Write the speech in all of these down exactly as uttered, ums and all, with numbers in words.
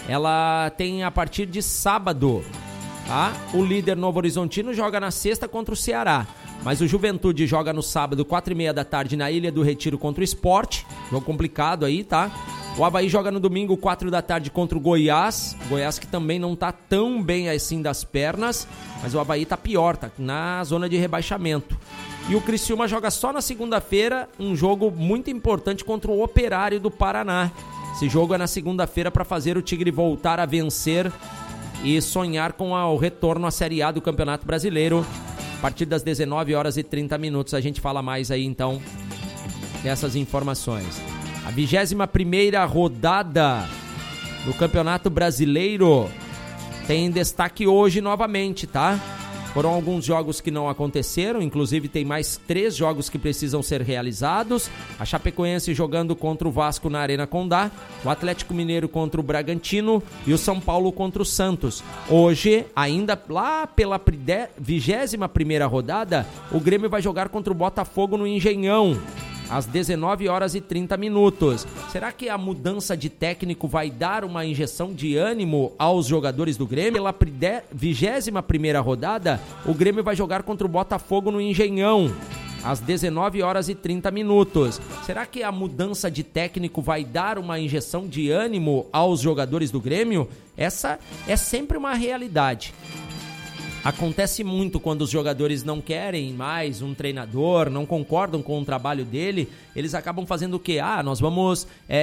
ela tem a partir de sábado, tá? O líder Novo Horizontino joga na sexta contra o Ceará, mas o Juventude joga no sábado, quatro e meia da tarde, na Ilha do Retiro contra o Sport, jogo complicado aí, tá? O Avaí joga no domingo, quatro da tarde, contra o Goiás. Goiás que também não tá tão bem assim das pernas, mas o Avaí tá pior, tá na zona de rebaixamento. E o Criciúma joga só na segunda-feira, um jogo muito importante contra o Operário do Paraná. Esse jogo é na segunda-feira para fazer o Tigre voltar a vencer e sonhar com a, o retorno à Série A do Campeonato Brasileiro. A partir das dezenove horas e trinta minutos a gente fala mais aí então dessas informações. A vigésima primeira rodada do Campeonato Brasileiro tem destaque hoje novamente, tá? Foram alguns jogos que não aconteceram, inclusive tem mais três jogos que precisam ser realizados. A Chapecoense jogando contra o Vasco na Arena Condá, o Atlético Mineiro contra o Bragantino e o São Paulo contra o Santos. Hoje, ainda lá pela vigésima primeira rodada, o Grêmio vai jogar contra o Botafogo no Engenhão, às dezenove horas e trinta minutos. Será que a mudança de técnico vai dar uma injeção de ânimo aos jogadores do Grêmio? Pela vigésima primeira rodada, o Grêmio vai jogar contra o Botafogo no Engenhão, às dezenove horas e trinta minutos. Será que a mudança de técnico vai dar uma injeção de ânimo aos jogadores do Grêmio? Essa é sempre uma realidade. Acontece muito quando os jogadores não querem mais um treinador, não concordam com o trabalho dele, eles acabam fazendo o quê? Ah, nós vamos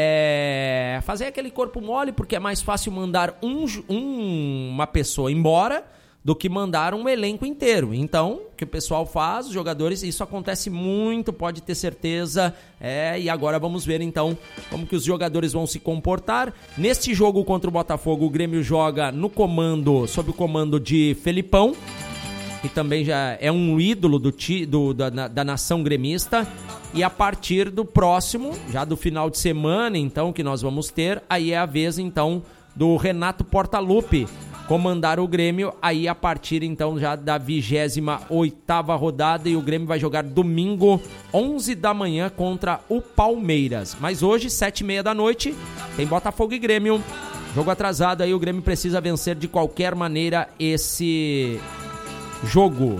é, fazer aquele corpo mole porque é mais fácil mandar um, um, uma pessoa embora do que mandar um elenco inteiro. Então, o que o pessoal faz, os jogadores, isso acontece muito, pode ter certeza. É, e agora vamos ver então como que os jogadores vão se comportar. Neste jogo contra o Botafogo, o Grêmio joga no comando, sob o comando de Felipão, que também já é um ídolo do, do, da, da nação gremista. E a partir do próximo, já do final de semana, então, que nós vamos ter, aí é a vez então do Renato Portaluppi comandar o Grêmio, aí a partir então já da vigésima oitava rodada, e o Grêmio vai jogar domingo, onze da manhã, contra o Palmeiras. Mas hoje, sete e meia da noite, tem Botafogo e Grêmio, jogo atrasado, aí o Grêmio precisa vencer de qualquer maneira esse jogo.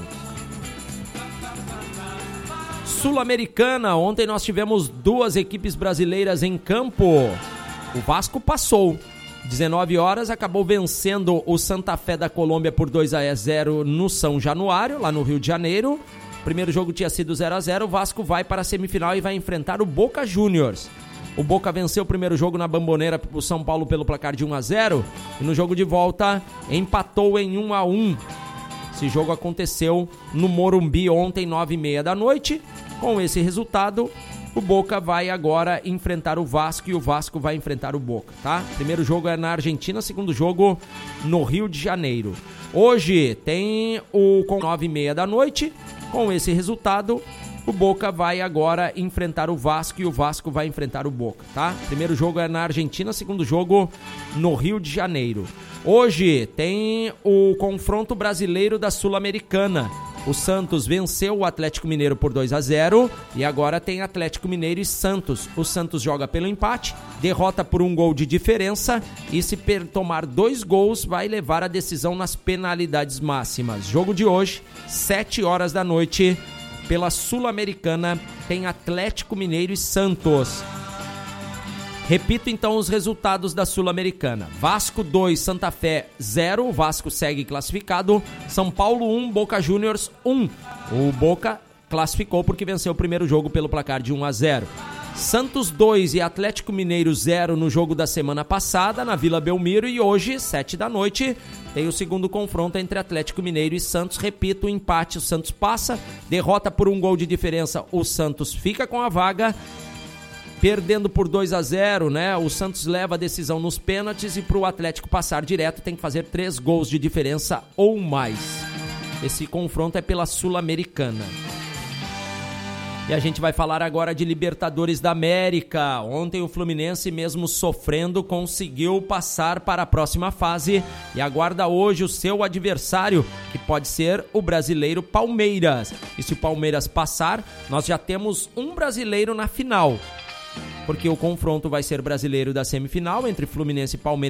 Sul-Americana, ontem nós tivemos duas equipes brasileiras em campo. O Vasco passou, dezenove horas, acabou vencendo o Santa Fé da Colômbia por dois a zero no São Januário, lá no Rio de Janeiro. O primeiro jogo tinha sido zero a zero, o Vasco vai para a semifinal e vai enfrentar o Boca Juniors. O Boca venceu o primeiro jogo na Bombonera, o São Paulo, pelo placar de um a zero, e no jogo de volta empatou em um a um. Esse jogo aconteceu no Morumbi ontem, nove e meia da noite. Com esse resultado, o Boca vai agora enfrentar o Vasco e o Vasco vai enfrentar o Boca, tá? Primeiro jogo é na Argentina, segundo jogo no Rio de Janeiro. Hoje tem o com nove e meia da noite. Com esse resultado, o Boca vai agora enfrentar o Vasco e o Vasco vai enfrentar o Boca, tá? Primeiro jogo é na Argentina, segundo jogo no Rio de Janeiro. Hoje tem o confronto brasileiro da Sul-Americana. O Santos venceu o Atlético Mineiro por dois a zero e agora tem Atlético Mineiro e Santos. O Santos joga pelo empate, derrota por um gol de diferença e se tomar dois gols vai levar a decisão nas penalidades máximas. Jogo de hoje, sete horas da noite, pela Sul-Americana, tem Atlético Mineiro e Santos. Repito então os resultados da Sul-Americana. Vasco dois, Santa Fé zero, o Vasco segue classificado. São Paulo um, Boca Juniors um. O Boca classificou porque venceu o primeiro jogo pelo placar de um a zero. Santos dois e Atlético Mineiro zero no jogo da semana passada, na Vila Belmiro, e hoje, sete da noite, tem o segundo confronto entre Atlético Mineiro e Santos. Repito, o empate, o Santos passa, derrota por um gol de diferença, o Santos fica com a vaga. Perdendo por dois a zero, né? O Santos leva a decisão nos pênaltis e para o Atlético passar direto tem que fazer três gols de diferença ou mais. Esse confronto é pela Sul-Americana. E a gente vai falar agora de Libertadores da América. Ontem o Fluminense, mesmo sofrendo, conseguiu passar para a próxima fase e aguarda hoje o seu adversário, que pode ser o brasileiro Palmeiras. E se o Palmeiras passar, nós já temos um brasileiro na final, porque o confronto vai ser brasileiro da semifinal entre Fluminense e Palmeiras.